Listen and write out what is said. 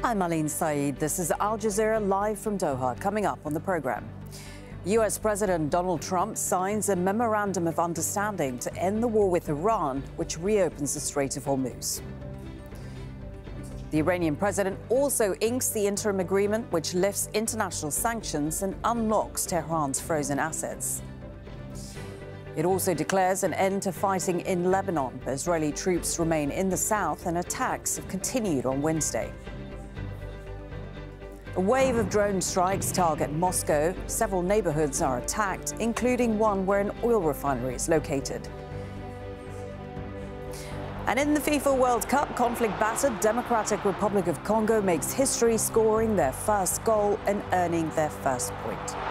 I'm Aline Saeed. This is Al Jazeera live from Doha. Coming up on the program, U.S. President Donald Trump signs a memorandum of understanding to end the war with Iran, which reopens the Strait of Hormuz. The Iranian president also inks the interim agreement which lifts international sanctions and unlocks Tehran's frozen assets. It also declares an end to fighting in Lebanon. Israeli troops remain in the south and attacks have continued on Wednesday. A wave of drone strikes target Moscow. Several neighborhoods are attacked, including one where an oil refinery is located. And in the FIFA World Cup, conflict-battered Democratic Republic of Congo makes history, scoring their first goal and earning their first point.